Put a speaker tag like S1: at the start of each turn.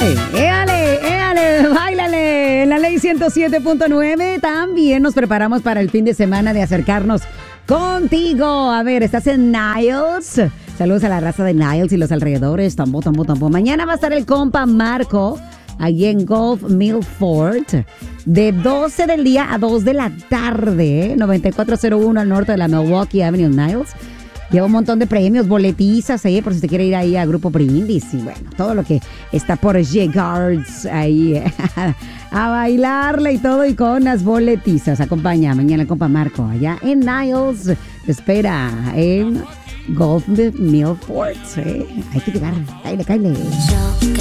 S1: Éale, báilale. En la ley 107.9 también nos preparamos para el fin de semana de acercarnos contigo. A ver, estás en Niles. Saludos a la raza de Niles y los alrededores. Tambo. Mañana va a estar el compa Marco allí en Gulf Milford de 12 del día a 2 de la tarde. 9401 al norte de la Milwaukee Avenue, Niles. Lleva un montón de premios, boletizas ahí, por si te quiere ir ahí a Grupo Brindis. Y bueno, todo lo que está por llegar ahí a bailarle y todo, y con las boletizas. Acompaña mañana el compa Marco allá en Niles. Te espera en Gulf Milford. Hay que llegar. Cáile.